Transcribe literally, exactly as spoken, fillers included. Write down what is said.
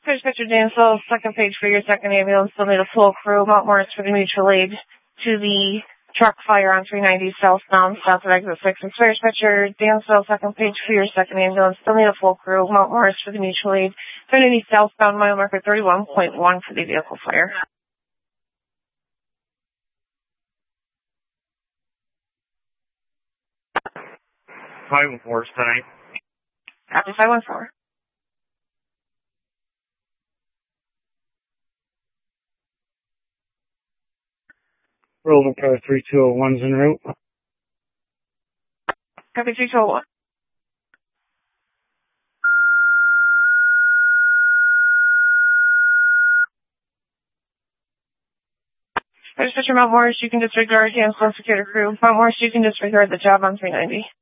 First picture, Dansville, second page for your second ambulance. Still need a full crew. Mount Morris for the mutual aid to the truck fire on three ninety southbound, south of exit six. And first picture, Dansville, second page for your second ambulance. Still need a full crew. Mount Morris for the mutual aid. three ninety southbound, mile marker thirty-one point one for the vehicle fire. five one four tonight. Copy five one four. Roman car three two oh one's en route. Copy three two oh one. First picture, Mount Morris, you can disregard Dansville security crew. Mount Morris, you can disregard the job on three ninety.